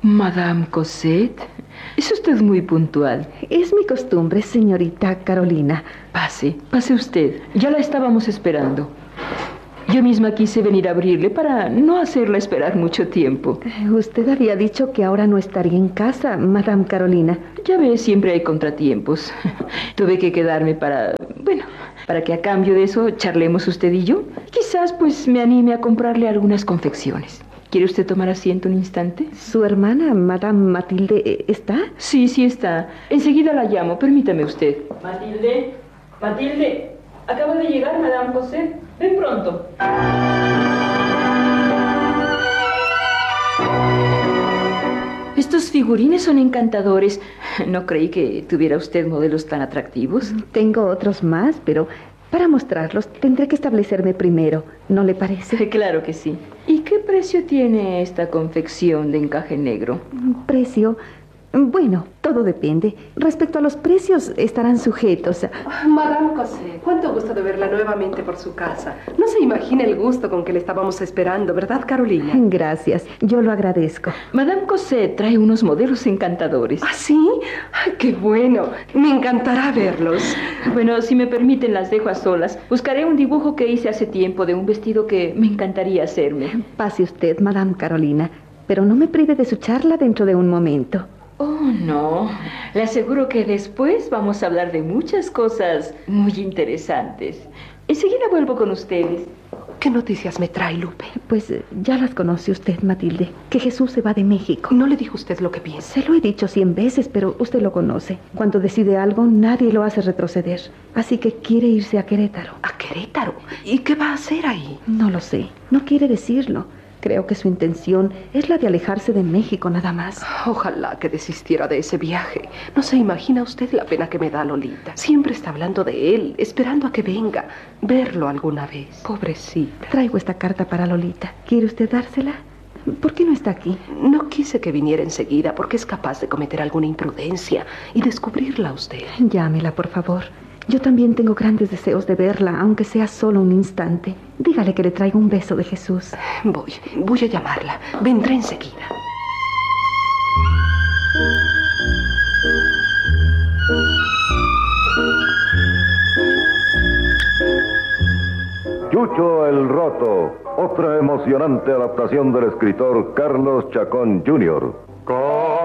Madame Cosette, es usted muy puntual. Es mi costumbre, señorita Carolina. Pase usted. Ya la estábamos esperando. Yo misma quise venir a abrirle para no hacerla esperar mucho tiempo. Usted había dicho que ahora no estaría en casa, Madame Carolina. Ya ve, siempre hay contratiempos. Tuve que quedarme para que a cambio de eso charlemos usted y yo. Quizás pues me anime a comprarle algunas confecciones. ¿Quiere usted tomar asiento un instante? ¿Su hermana, Madame Matilde, está? Sí, está. Enseguida la llamo, permítame usted. Matilde, acaba de llegar Madame Cosette. Ven pronto. Estos figurines son encantadores. No creí que tuviera usted modelos tan atractivos. Tengo otros más, pero para mostrarlos tendré que establecerme primero. ¿No le parece? Claro que sí. ¿Y qué precio tiene esta confección de encaje negro? ¿Precio? Bueno, todo depende. Respecto a los precios, estarán sujetos a... Madame Cosette, cuánto gusto de verla nuevamente por su casa. No se imagina el gusto con que le estábamos esperando, ¿verdad, Carolina? Gracias, yo lo agradezco. Madame Cosette trae unos modelos encantadores. ¿Ah, sí? ¡Ay, qué bueno! Me encantará verlos. Bueno, si me permiten, las dejo a solas. Buscaré un dibujo que hice hace tiempo de un vestido que me encantaría hacerme. Pase usted, Madame Carolina, pero no me prive de su charla dentro de un momento. Oh, no. Le aseguro que después vamos a hablar de muchas cosas muy interesantes. Enseguida vuelvo con ustedes. ¿Qué noticias me trae, Lupe? Pues ya las conoce usted, Matilde, que Jesús se va de México. ¿No le dijo usted lo que piensa? Se lo he dicho 100 veces, pero usted lo conoce. Cuando decide algo, nadie lo hace retroceder. Así que quiere irse a Querétaro. ¿A Querétaro? ¿Y qué va a hacer ahí? No lo sé. No quiere decirlo. Creo que su intención es la de alejarse de México nada más. Ojalá que desistiera de ese viaje. No se imagina usted la pena que me da Lolita. Siempre está hablando de él, esperando a que venga. Verlo alguna vez. Pobrecita. Traigo esta carta para Lolita. ¿Quiere usted dársela? ¿Por qué no está aquí? No quise que viniera enseguida porque es capaz de cometer alguna imprudencia y descubrirla a usted. Llámela, por favor. Yo también tengo grandes deseos de verla, aunque sea solo un instante. Dígale que le traigo un beso de Jesús. Voy a llamarla. Vendré enseguida. Chucho el Roto, otra emocionante adaptación del escritor Carlos Chacón Jr.